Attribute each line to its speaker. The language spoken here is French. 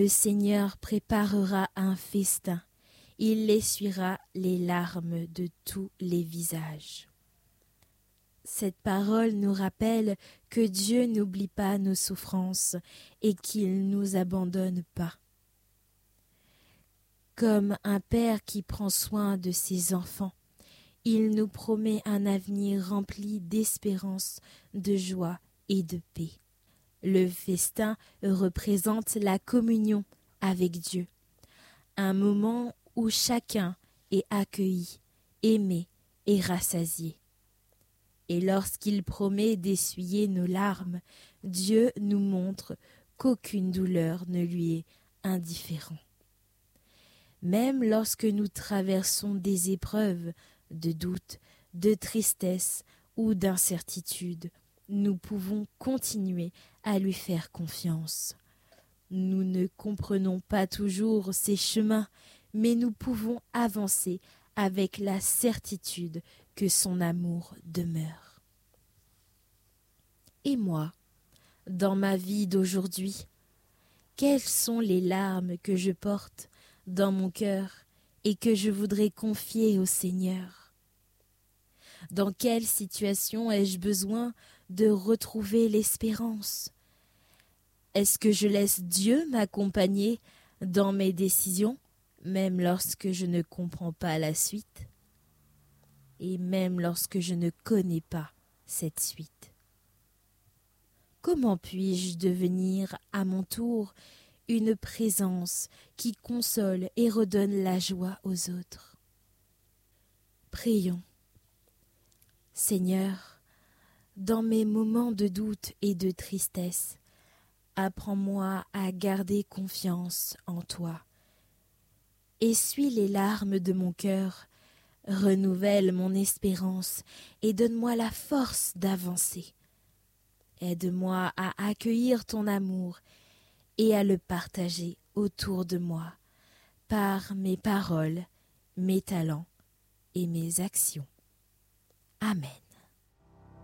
Speaker 1: Le Seigneur préparera un festin. Il essuiera les larmes de tous les visages. Cette parole nous rappelle que Dieu n'oublie pas nos souffrances et qu'il ne nous abandonne pas. Comme un père qui prend soin de ses enfants, il nous promet un avenir rempli d'espérance, de joie et de paix. Le festin représente la communion avec Dieu, un moment où chacun est accueilli, aimé et rassasié. Et lorsqu'il promet d'essuyer nos larmes, Dieu nous montre qu'aucune douleur ne lui est indifférente. Même lorsque nous traversons des épreuves de doute, de tristesse ou d'incertitude, nous pouvons continuer à lui faire confiance. Nous ne comprenons pas toujours ses chemins, mais nous pouvons avancer avec la certitude que son amour demeure. Et moi, dans ma vie d'aujourd'hui, quelles sont les larmes que je porte dans mon cœur et que je voudrais confier au Seigneur? Dans quelle situation ai-je besoin de retrouver l'espérance? Est-ce que je laisse Dieu m'accompagner dans mes décisions, même lorsque je ne comprends pas la suite, et même lorsque je ne connais pas cette suite? Comment puis-je devenir à mon tour une présence qui console et redonne la joie aux autres? Prions. Seigneur, dans mes moments de doute et de tristesse, apprends-moi à garder confiance en toi. Essuie les larmes de mon cœur, renouvelle mon espérance et donne-moi la force d'avancer. Aide-moi à accueillir ton amour et à le partager autour de moi par mes paroles, mes talents et mes actions. Amen.